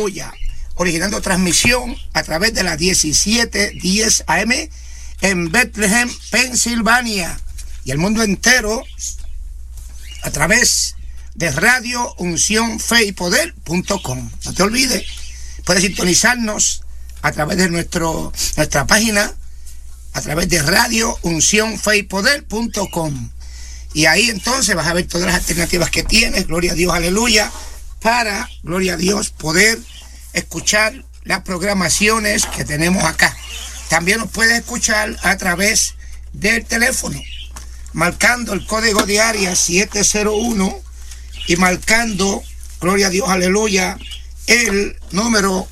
aleluya, originando transmisión a través de la 1710 AM en Bethlehem, Pensilvania, y el mundo entero a través de Radio Unción Fe y Poder.com. No te olvides, puedes sintonizarnos a través de nuestra página, a través de Radio Unción Fe y Poder.com. Y ahí entonces vas a ver todas las alternativas que tienes, gloria a Dios, aleluya, para, gloria a Dios, poder escuchar las programaciones que tenemos acá. También nos puedes escuchar a través del teléfono, marcando el código de área 701 y marcando, gloria a Dios, aleluya, el número